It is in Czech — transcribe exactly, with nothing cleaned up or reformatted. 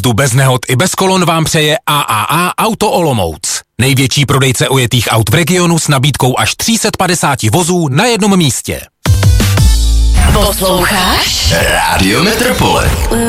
jízdu bez nehod i bez kolon vám přeje A A A Auto Olomouc. Největší prodejce ojetých aut v regionu s nabídkou až tři sta padesát vozů na jednom místě. Posloucháš? Rádio Metropole.